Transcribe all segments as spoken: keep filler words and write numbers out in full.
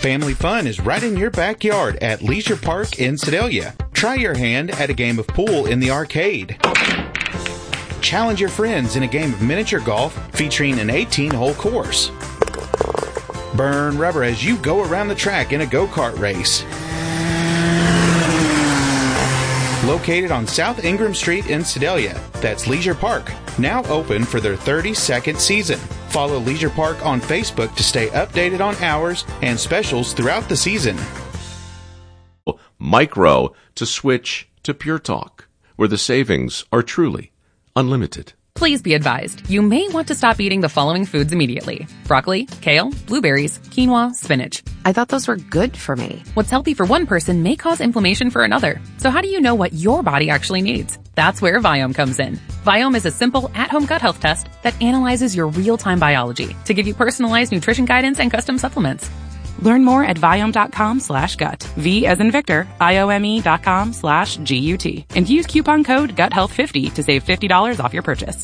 Family fun is right in your backyard at Leisure Park in Sedalia. Try your hand at a game of pool in the arcade. Challenge your friends in a game of miniature golf featuring an eighteen-hole course. Burn rubber as you go around the track in a go-kart race. Located on South Ingram Street in Sedalia, that's Leisure Park, now open for their thirty-second season. Follow Leisure Park on Facebook to stay updated on hours and specials throughout the season. Micro to switch to Pure Talk, where the savings are truly unlimited. Please be advised, you may want to stop eating the following foods immediately. Broccoli, kale, blueberries, quinoa, spinach. I thought those were good for me. What's healthy for one person may cause inflammation for another. So how do you know what your body actually needs? That's where Viome comes in. Viome is a simple, at-home gut health test that analyzes your real-time biology to give you personalized nutrition guidance and custom supplements. Learn more at Viome.com slash gut. V as in Victor, I-O-M-E dot com slash G-U-T. And use coupon code gut health fifty to save fifty dollars off your purchase.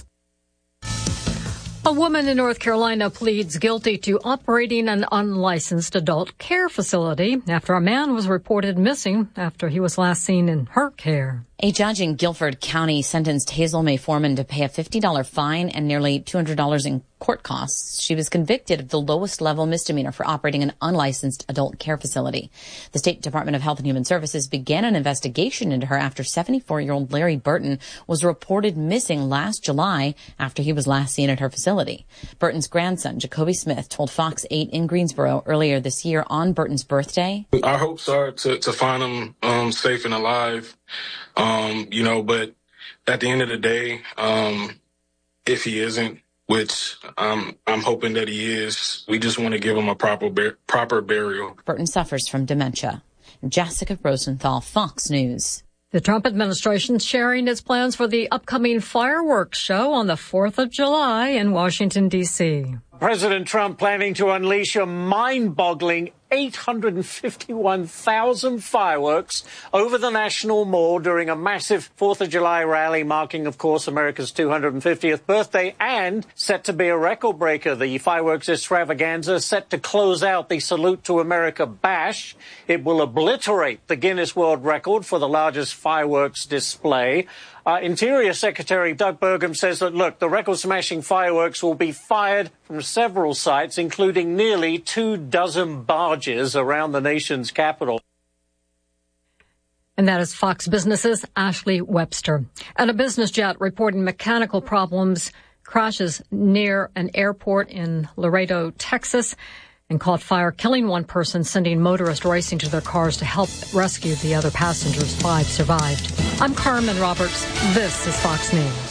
A woman in North Carolina pleads guilty to operating an unlicensed adult care facility after a man was reported missing after he was last seen in her care. A judge in Guilford County sentenced Hazel May Foreman to pay a fifty dollars fine and nearly two hundred dollars in court costs. She was convicted of the lowest level misdemeanor for operating an unlicensed adult care facility. The State Department of Health and Human Services began an investigation into her after seventy-four-year-old Larry Burton was reported missing last July after he was last seen at her facility. Burton's grandson, Jacoby Smith, told Fox eight in Greensboro earlier this year on Burton's birthday. Our hopes are to, to find him um, safe and alive. Um, you know, but at the end of the day, um, if he isn't, which um, I'm hoping that he is, we just want to give him a proper bur- proper burial. Burton suffers from dementia. Jessica Rosenthal, Fox News. The Trump administration sharing its plans for the upcoming fireworks show on the fourth of July in Washington, D C President Trump planning to unleash a mind-boggling eight hundred fifty-one thousand fireworks over the National Mall during a massive fourth of July rally marking, of course, America's two hundred fiftieth birthday and set to be a record breaker. The fireworks extravaganza set to close out the Salute to America Bash. It will obliterate the Guinness World Record for the largest fireworks display. Uh, Interior Secretary Doug Burgum says that, look, the record-smashing fireworks will be fired from several sites, including nearly two dozen barges around the nation's capital. And that is Fox Business's Ashley Webster. And a business jet reporting mechanical problems crashes near an airport in Laredo, Texas, and caught fire, killing one person, sending motorists racing to their cars to help rescue the other passengers. Five survived. I'm Carmen Roberts. This is Fox News.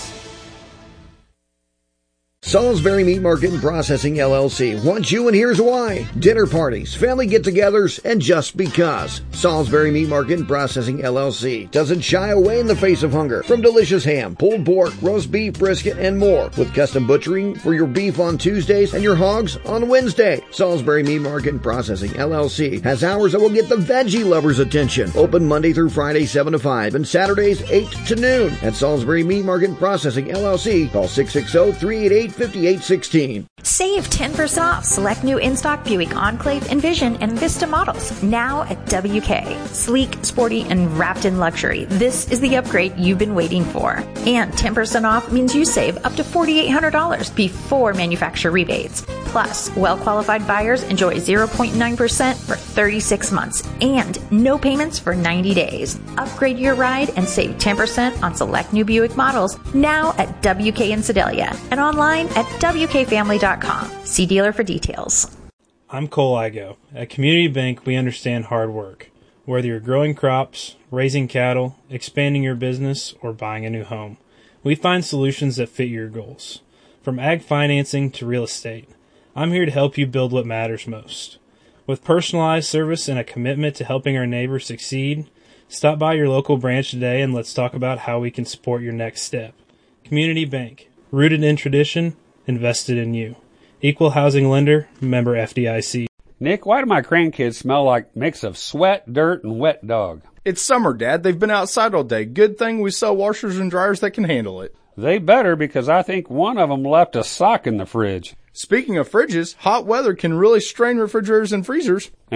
Salisbury Meat Market and Processing, L L C wants you, and here's why. Dinner parties, family get-togethers, and just because. Salisbury Meat Market and Processing, L L C doesn't shy away in the face of hunger. From delicious ham, pulled pork, roast beef, brisket, and more. With custom butchering for your beef on Tuesdays and your hogs on Wednesday. Salisbury Meat Market and Processing, L L C has hours that will get the veggie lovers' attention. Open Monday through Friday, seven to five, and Saturdays, eight to noon. At Salisbury Meat Market and Processing, L L C, call six six zero, three eight eight, five eight one six. Save ten percent off select new in-stock Buick Enclave, Envision, and Vista models now at W K. Sleek, sporty, and wrapped in luxury. This is the upgrade you've been waiting for. And ten percent off means you save up to four thousand eight hundred dollars before manufacturer rebates. Plus, well-qualified buyers enjoy zero point nine percent for thirty-six months and no payments for ninety days. Upgrade your ride and save ten percent on select new Buick models now at W K in Sedalia and online at W K family dot com. See dealer for details. I'm Cole Igo. At Community Bank, we understand hard work. Whether you're growing crops, raising cattle, expanding your business, or buying a new home, we find solutions that fit your goals. From ag financing to real estate, I'm here to help you build what matters most. With personalized service and a commitment to helping our neighbors succeed, stop by your local branch today and let's talk about how we can support your next step. Community Bank, rooted in tradition, invested in you. Equal housing lender, member F D I C. Nick, why do my grandkids smell like a mix of sweat, dirt, and wet dog? It's summer, Dad. They've been outside all day. Good thing we sell washers and dryers that can handle it. They better, because I think one of them left a sock in the fridge. Speaking of fridges, hot weather can really strain refrigerators and freezers.